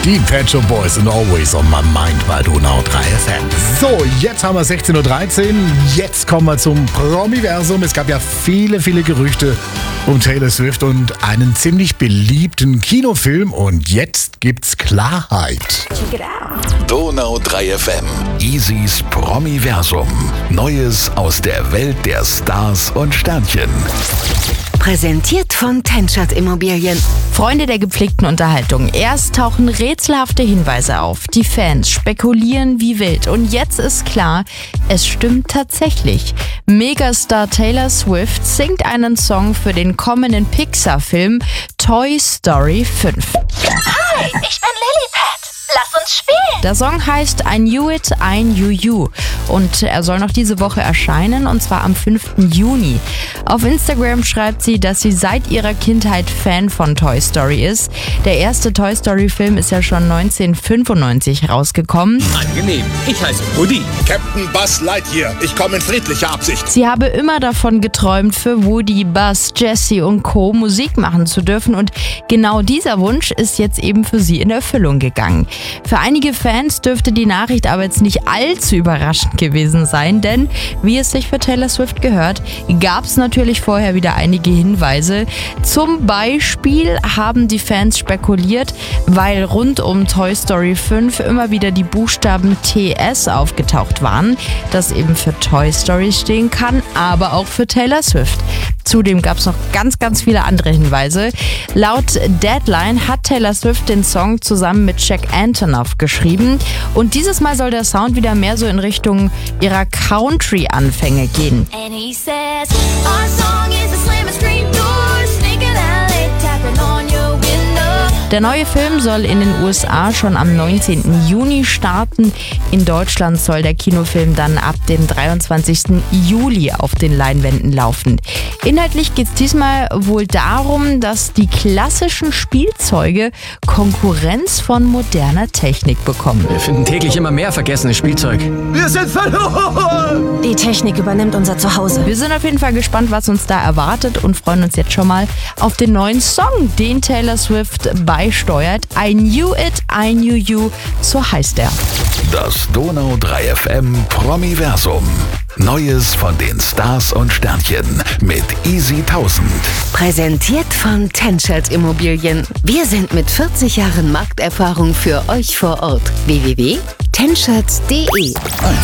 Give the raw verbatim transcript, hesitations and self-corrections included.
Die Pet Shop Boys sind always on my mind bei Donau drei F M. So, jetzt haben wir sechzehn Uhr dreizehn. Jetzt kommen wir zum Promiversum. Es gab ja viele, viele Gerüchte um Taylor Swift und einen ziemlich beliebten Kinofilm. Und jetzt gibt's Klarheit. Check it out. Donau drei F M. Easys Promiversum. Neues aus der Welt der Stars und Sternchen. Präsentiert von Tenschert Immobilien. Freunde der gepflegten Unterhaltung. Erst tauchen rätselhafte Hinweise auf. Die Fans spekulieren wie wild. Und jetzt ist klar, es stimmt tatsächlich. Megastar Taylor Swift singt einen Song für den kommenden Pixar-Film Toy Story fünf. Hi, ich bin Lilliput. Lass uns spielen. Der Song heißt I Knew It, I Knew You und er soll noch diese Woche erscheinen und zwar am fünften Juni. Auf Instagram schreibt sie, dass sie seit ihrer Kindheit Fan von Toy Story ist. Der erste Toy Story Film ist ja schon neunzehnhundertfünfundneunzig rausgekommen. Angenehm, ich heiße Woody. Captain Buzz Lightyear, ich komme in friedlicher Absicht. Sie habe immer davon geträumt, für Woody, Buzz, Jessie und Co. Musik machen zu dürfen und genau dieser Wunsch ist jetzt eben für sie in Erfüllung gegangen. Für einige Fans dürfte die Nachricht aber jetzt nicht allzu überraschend gewesen sein, denn wie es sich für Taylor Swift gehört, gab es natürlich vorher wieder einige Hinweise. Zum Beispiel haben die Fans spekuliert, weil rund um Toy Story fünf immer wieder die Buchstaben T S aufgetaucht waren, das eben für Toy Story stehen kann, aber auch für Taylor Swift. Zudem gab es noch ganz, ganz viele andere Hinweise. Laut Deadline hat Taylor Swift den Song zusammen mit Jack Antonoff geschrieben und dieses Mal soll der Sound wieder mehr so in Richtung ihrer Country-Anfänge gehen. And he says, our song is the slam and scream door, sneaking out late, tapping on your window. Der neue Film soll in den U S A schon am neunzehnten Juni starten. In Deutschland soll der Kinofilm dann ab dem dreiundzwanzigsten Juli auf den Leinwänden laufen. Inhaltlich geht es diesmal wohl darum, dass die klassischen Spielzeuge Konkurrenz von moderner Technik bekommen. Wir finden täglich immer mehr vergessenes Spielzeug. Wir sind verloren! Die Technik übernimmt unser Zuhause. Wir sind auf jeden Fall gespannt, was uns da erwartet und freuen uns jetzt schon mal auf den neuen Song, den Taylor Swift beisteuert. I Knew It, I Knew You, so heißt er. Das Donau drei F M Promiversum. Neues von den Stars und Sternchen mit Easy tausend. Präsentiert von Tenschert Immobilien. Wir sind mit vierzig Jahren Markterfahrung für euch vor Ort. w w w punkt tenschert punkt d e